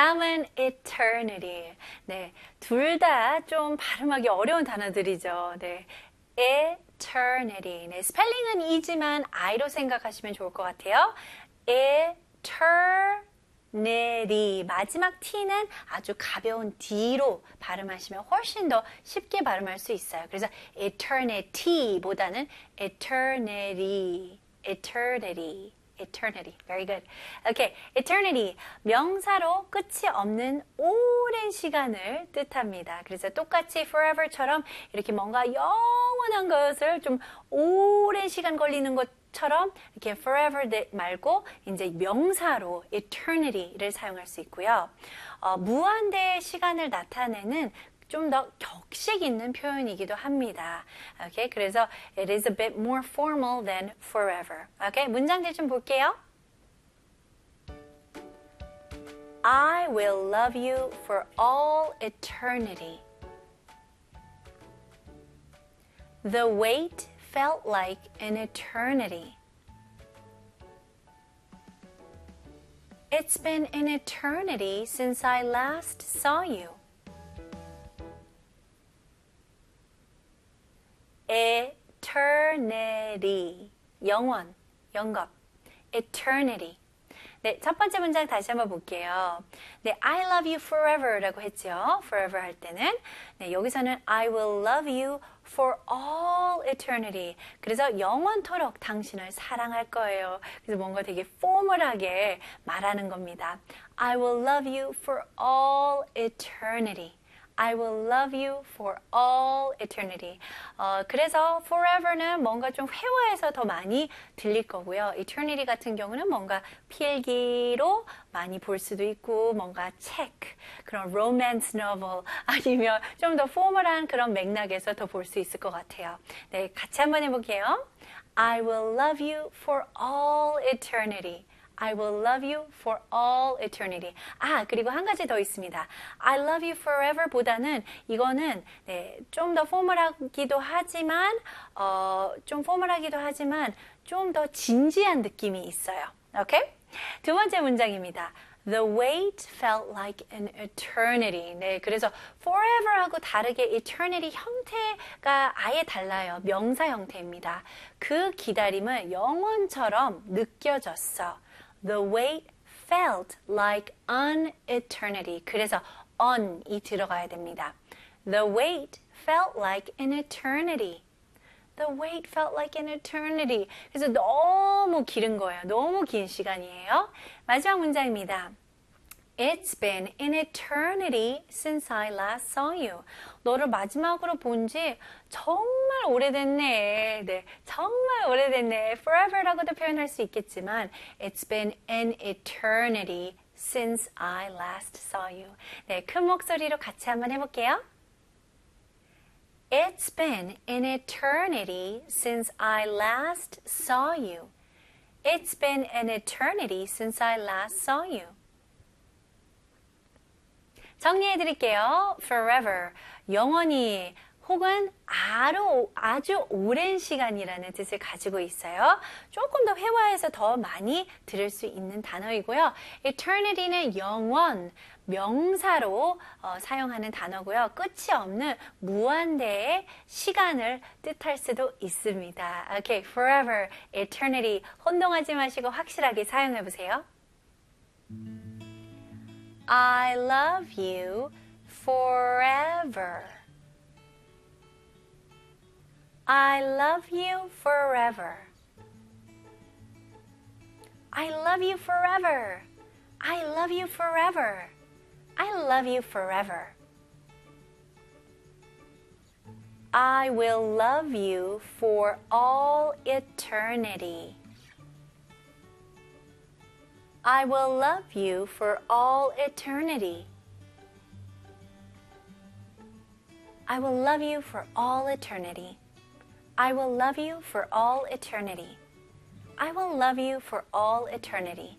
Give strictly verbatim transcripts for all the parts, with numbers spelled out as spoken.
다음은 eternity. 네, 둘 다 좀 발음하기 어려운 단어들이죠. 네, eternity. 네, 스펠링은 이지만 I로 생각하시면 좋을 것 같아요. eternity. 마지막 T는 아주 가벼운 D로 발음하시면 훨씬 더 쉽게 발음할 수 있어요. 그래서 eternity보다는 eternity, eternity. eternity. Very good. Okay. eternity. 명사로 끝이 없는 오랜 시간을 뜻합니다. 그래서 똑같이 forever처럼 이렇게 뭔가 영원한 것을 좀 오랜 시간 걸리는 것처럼 이렇게 forever 말고 이제 명사로 eternity를 사용할 수 있고요. 어, 무한대의 시간을 나타내는 좀 더 격식 있는 표현이기도 합니다. Okay? 그래서 it is a bit more formal than forever. Okay? 문장들 좀 볼게요. I will love you for all eternity. The wait felt like an eternity. It's been an eternity since I last saw you. eternity. 영원, 영겁. eternity. 네, 첫 번째 문장 다시 한번 볼게요. 네, I love you forever 라고 했죠. forever 할 때는. 네, 여기서는 I will love you for all eternity. 그래서 영원토록 당신을 사랑할 거예요. 그래서 뭔가 되게 포멀하게 말하는 겁니다. I will love you for all eternity. I will love you for all eternity. 어, 그래서 forever는 뭔가 좀 회화에서 더 많이 들릴 거고요. eternity 같은 경우는 뭔가 필기로 많이 볼 수도 있고 뭔가 책, 그런 romance novel 아니면 좀 더 포멀한 그런 맥락에서 더 볼 수 있을 것 같아요. 네, 같이 한번 해볼게요. I will love you for all eternity. I will love you for all eternity. 아, 그리고 한 가지 더 있습니다. I love you forever 보다는 이거는 네, 좀 더 포멀하기도 하지만 어, 좀 포멀하기도 하지만 좀 더 진지한 느낌이 있어요. 오케이? 두 번째 문장입니다. The wait felt like an eternity. 네, 그래서 forever하고 다르게 eternity 형태가 아예 달라요. 명사 형태입니다. 그 기다림은 영원처럼 느껴졌어. The wait felt like an eternity. 그래서 on이 들어가야 됩니다. The wait felt like an eternity. The wait felt like an eternity. 그래서 너무 길은 거예요. 너무 긴 시간이에요. 마지막 문장입니다. It's been an eternity since I last saw you. 너를 마지막으로 본 지 정말 오래됐네. 네, 정말 오래됐네. forever라고도 표현할 수 있겠지만 It's been an eternity since I last saw you. 네, 큰 목소리로 같이 한번 해볼게요. It's been an eternity since I last saw you. It's been an eternity since I last saw you. 정리해 드릴게요. forever, 영원히 혹은 아주, 아주 오랜 시간이라는 뜻을 가지고 있어요. 조금 더 회화에서 더 많이 들을 수 있는 단어이고요. eternity는 영원, 명사로 어, 사용하는 단어고요. 끝이 없는 무한대의 시간을 뜻할 수도 있습니다. Okay, forever, eternity 혼동하지 마시고 확실하게 사용해 보세요. I love you forever. I love you forever. I love you forever. I love you forever. I love you forever. I will love you for all eternity. I will love you for all eternity. I will love you for all eternity. I will love you for all eternity. I will love you for all eternity.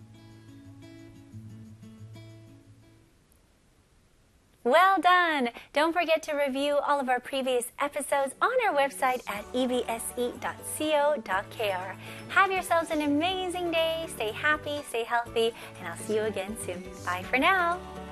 Well done! Don't forget to review all of our previous episodes on our website at e v s e dot co dot k r. Have yourselves an amazing day. Stay happy, stay healthy, and I'll see you again soon. Bye for now.